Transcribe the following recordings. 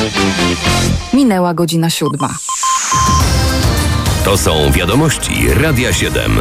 Minęła godzina 7. To są wiadomości Radia 7.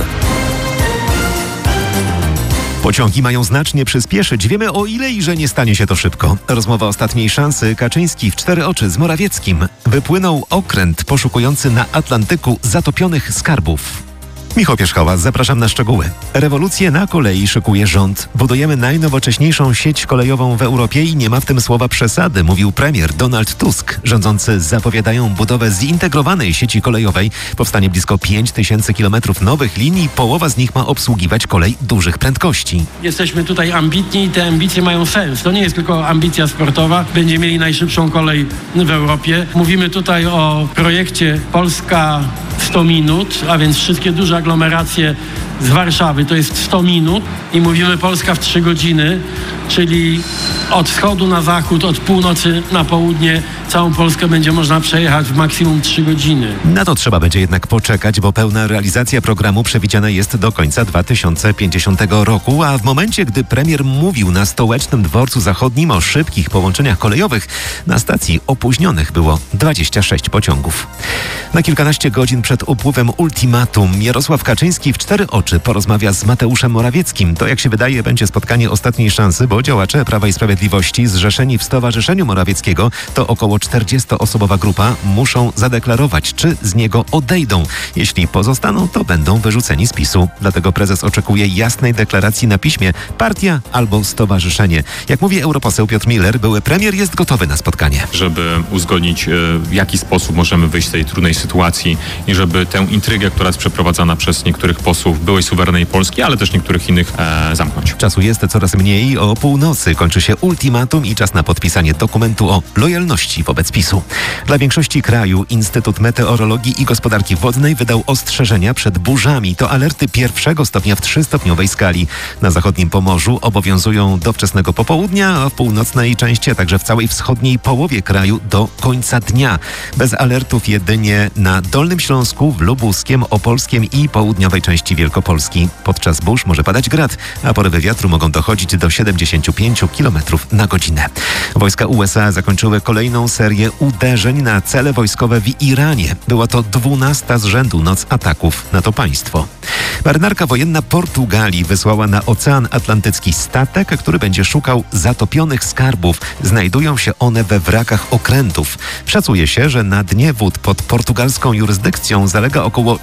Pociągi mają znacznie przyspieszyć. Wiemy o ile i że nie stanie się to szybko. Rozmowa ostatniej szansy. Kaczyński w 4 oczy z Morawieckim. Wypłynął okręt poszukujący na Atlantyku zatopionych skarbów. Michał Pierzchała, zapraszam na szczegóły. Rewolucję na kolei szykuje rząd. Budujemy najnowocześniejszą sieć kolejową w Europie i nie ma w tym słowa przesady, mówił premier Donald Tusk. Rządzący zapowiadają budowę zintegrowanej sieci kolejowej. Powstanie blisko 5000 kilometrów nowych linii. Połowa z nich ma obsługiwać kolej dużych prędkości. Jesteśmy tutaj ambitni i te ambicje mają sens. To nie jest tylko ambicja sportowa. Będziemy mieli najszybszą kolej w Europie. Mówimy tutaj o projekcie Polska 100 minut, a więc wszystkie duże aglomeracje z Warszawy to jest 100 minut i mówimy Polska w 3 godziny, czyli od wschodu na zachód, od północy na południe całą Polskę będzie można przejechać w maksimum 3 godziny. Na to trzeba będzie jednak poczekać, bo pełna realizacja programu przewidziana jest do końca 2050 roku, a w momencie, gdy premier mówił na Stołecznym Dworcu Zachodnim o szybkich połączeniach kolejowych, na stacji opóźnionych było 26 pociągów. Na kilkanaście godzin przed upływem ultimatum Jarosław Kaczyński w 4 oczy porozmawia z Mateuszem Morawieckim. To, jak się wydaje, będzie spotkanie ostatniej szansy, bo działacze Prawa i Sprawiedliwości zrzeszeni w Stowarzyszeniu Morawieckiego, to około 40-osobowa grupa, muszą zadeklarować, czy z niego odejdą. Jeśli pozostaną, to będą wyrzuceni z PiS-u. Dlatego prezes oczekuje jasnej deklaracji na piśmie: partia albo stowarzyszenie. Jak mówi europoseł Piotr Miller, były premier jest gotowy na spotkanie. Żeby uzgodnić, w jaki sposób możemy wyjść z tej trudnej sytuacji i żeby tę intrygę, która jest przeprowadzana przez niektórych posłów byłej suwerennej Polski, ale też niektórych innych, zamknąć. Czasu jest coraz mniej. O północy kończy się ultimatum i czas na podpisanie dokumentu o lojalności wobec PiS-u. Dla większości kraju Instytut Meteorologii i Gospodarki Wodnej wydał ostrzeżenia przed burzami. To alerty 1. stopnia w 3-stopniowej skali. Na zachodnim Pomorzu obowiązują do wczesnego popołudnia, a w północnej części, a także w całej wschodniej połowie kraju do końca dnia. Bez alertów jedynie na Dolnym Śląsku, w Lubuskiem, Opolskiem i południowej części Wielkopolski. Podczas burz może padać grad, a porywy wiatru mogą dochodzić do 75 km na godzinę. Wojska USA zakończyły kolejną serię uderzeń na cele wojskowe w Iranie. Była to 12. z rzędu noc ataków na to państwo. Marynarka wojenna Portugalii wysłała na Ocean Atlantycki statek, który będzie szukał zatopionych skarbów. Znajdują się one we wrakach okrętów. Szacuje się, że na dnie wód pod portugalską jurysdykcją zalega około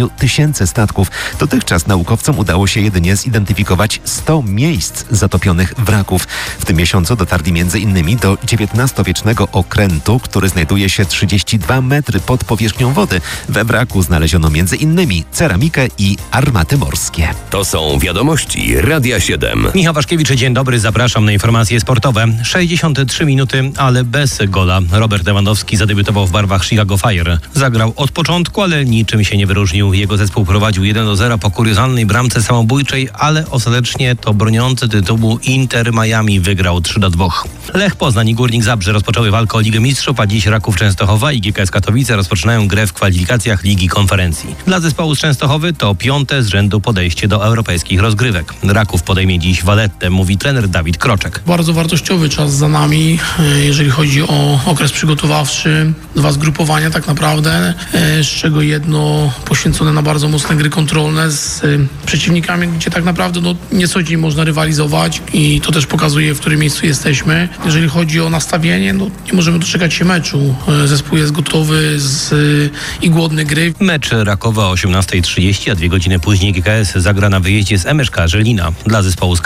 7000 statków. Dotychczas naukowcom udało się jedynie zidentyfikować 100 miejsc zatopionych wraków. W tym miesiącu dotarli m.in. do XIX-wiecznego okrętu, który znajduje się 32 metry pod powierzchnią wody. We wraku znaleziono m.in. ceramikę i armaty morskie. To są wiadomości Radia 7. Michał Waszkiewicz, dzień dobry, zapraszam na informacje sportowe. 63 minuty, ale bez gola. Robert Lewandowski zadebiutował w barwach Chicago Fire. Zagrał od początku, ale niczym się nie wyróżnił. Jego zespół prowadził 1-0 po kuriozalnej bramce samobójczej, ale ostatecznie to broniący tytułu Inter Miami wygrał 3-2. Lech Poznań i Górnik Zabrze rozpoczęły walkę o Ligę Mistrzów, a dziś Raków Częstochowa i GKS Katowice rozpoczynają grę w kwalifikacjach Ligi Konferencji. Dla zespołu z Częstochowy to 5. z rzędu podejście do europejskich rozgrywek. Raków podejmie dziś Vallettę, mówi trener Dawid Kroczek. Bardzo wartościowy czas za nami, jeżeli chodzi o okres przygotowawczy. 2 zgrupowania tak naprawdę, z czego jedno poświęcone na bardzo mocne gry kontrolne z przeciwnikami, gdzie tak naprawdę nie co dzień można rywalizować i to też pokazuje, w którym miejscu jesteśmy. Jeżeli chodzi o nastawienie, nie możemy doczekać się meczu. Zespół jest gotowy i głodny gry. Mecz Rakowa o 18:30, a 2 godziny później GKS zagra na wyjeździe z MSK Żelina. Dla zespołu z